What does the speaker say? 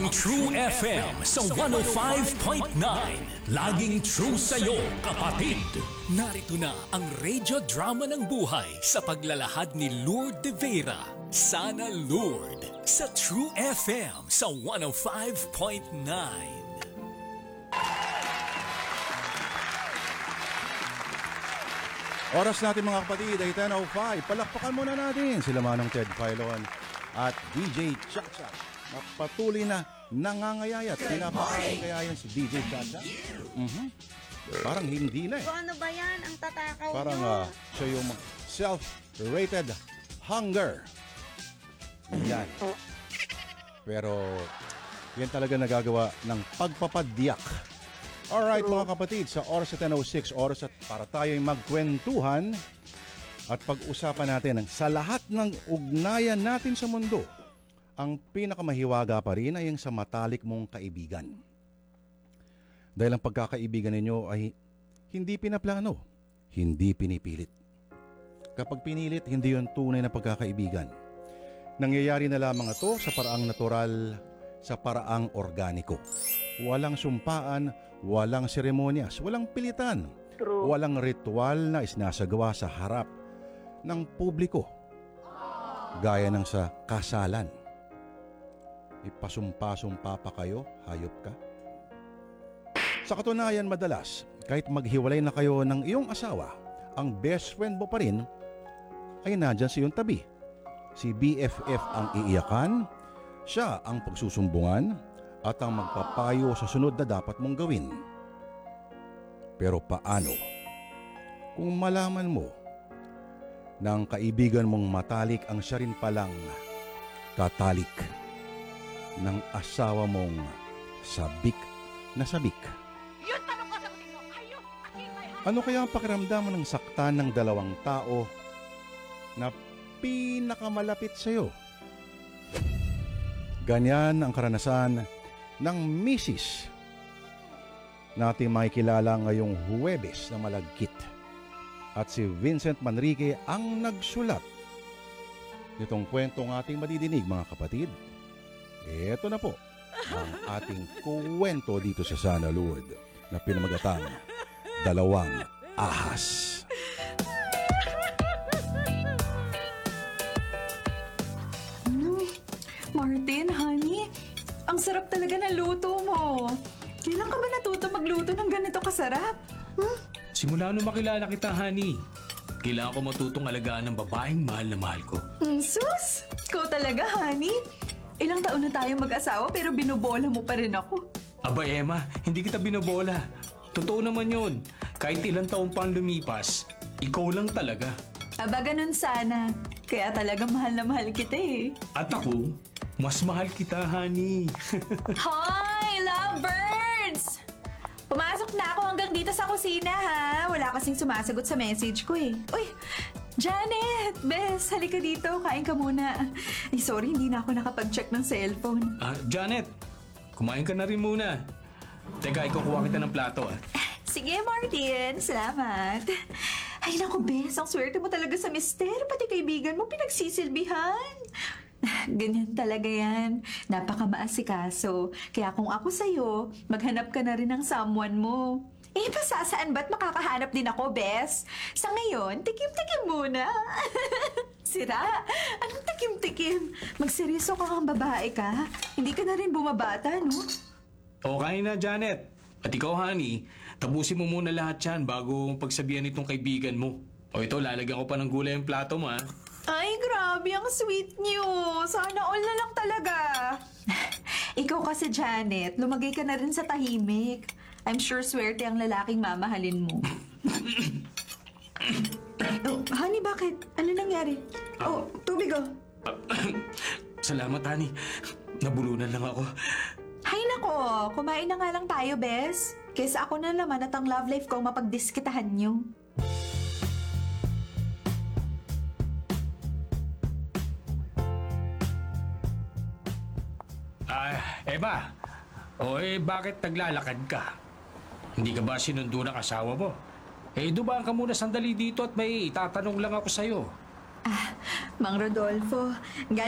True FM sa 105.9. Laging true sa'yo, kapatid. Narito na ang radio drama ng buhay sa paglalahad ni Lourdes de Vera. Sana Lourdes sa True FM sa 105.9. Oras natin mga kapatid ay 10:05. Palakpakan muna natin sila Manong Ted Filon at DJ Chacha na patuloy na nangangayayat. Pinapakayaan si DJ Chacha. Parang hindi na eh. So ano ba yan? Ang tatakaw Parang nyo? siya yung self-rated hunger. Yan. Pero yan talaga nagagawa ng pagpapadiyak. Alright mga kapatid, sa oras at 10:06, oras at para tayo'y magkwentuhan at pag-usapan natin sa lahat ng ugnayan natin sa mundo. Ang pinakamahiwaga pa rin ay yung sa matalik mong kaibigan. Dahil ang pagkakaibigan ninyo ay hindi pinaplano, hindi pinipilit. Kapag pinilit, hindi yun tunay na pagkakaibigan. Nangyayari na lamang ito sa paraang natural, sa paraang organiko. Walang sumpaan, walang seremonyas, walang pilitan, walang ritual na isinasagawa sa harap ng publiko. Gaya ng sa kasalan. Ipasumpa-sumpa pa kayo, hayop ka. Sa katunayan madalas, kahit maghiwalay na kayo ng iyong asawa, ang best friend mo pa rin ay nandyan sa iyong tabi. Si BFF ang iiyakan, siya ang pagsusumbungan, at ang magpapayo sa sunod na dapat mong gawin. Pero paano kung malaman mo na ang kaibigan mong matalik ang siya rin palang katalik ng asawa mong sabik na sabik? Yun, tanong ko, sagutin mo. Ayun, Ano kaya ang pakiramdam ng saktan ng dalawang tao na pinakamalapit sa iyo? Ganyan ang karanasan ng misis natin makikilala ngayong Huwebes na malagkit. At si Vincent Manrique ang nagsulat nitong kwentong ating madidinig mga kapatid. Ito na po ang ating kwento dito sa Sana Lourdes na pinamagatang Dalawang Ahas. Martin, honey, ang sarap talaga ng luto mo. Kailan ka ba natuto magluto ng ganito kasarap? Simula nung makilala kita, honey, kailangan ko matutong alagaan ng babaeng mahal na mahal ko. Sus! Ikaw talaga, honey. Ilang taon na tayo mag-asawa pero binubola mo pa rin ako. Aba, Emma, hindi kita binobola. Totoo naman yun. Kahit ilang taon pang lumipas, ikaw lang talaga. Aba, ganun sana. Kaya talaga mahal na mahal kita eh. At ako, mas mahal kita, honey. Hi, lovebirds! Pumasok na ako hanggang dito sa kusina, ha? Wala kasing sumasagot sa message ko eh. Uy, Janet! Bes, halika dito. Kain ka muna. Ay, sorry, hindi na ako nakapag-check ng cellphone. Janet, kumain ka na rin muna. Teka, ikukuha kita ng plato, Sige, Martin. Salamat. Ay, naku, Bes. Ang swerte mo talaga sa mister. Pati kaibigan mo pinagsisilbihan. Ganyan talaga yan. Napaka-maasikaso. Kaya kung ako sa'yo, maghanap ka na rin ng someone mo. Eh, pasasaan ba't makakahanap din ako, Bes? Sa ngayon, tikim-tikim muna. Sira? Anong tikim-tikim? Magseryoso ka kang babae ka. Hindi ka na rin bumabata, no? Okay na, Janet. At ikaw, honey, tapusin mo muna lahat yan bago pagsabihan itong kaibigan mo. O ito, lalagyan ko pa ng gulay ang plato mo, ha? Ay, grabe, ang sweet niyo. Sana all na lang talaga. Ikaw kasi, Janet, lumagay ka na rin sa tahimik. I'm sure swerte ang lalaking mamahalin mo. Oh, honey, bakit? Ano nangyari? Oh, tubig oh. Salamat, honey. Nabulunan lang ako. Hay nako, kumain na nga lang tayo, Bes. Kesa ako na naman at ang love life ko mapagdiskitahan niyo. Eva, bakit naglalakad ka? Hindi ka ba sinundo ng asawa mo? Dumaan ka muna sandali dito at may itatanong lang ako sa'yo. Mang Rodolfo,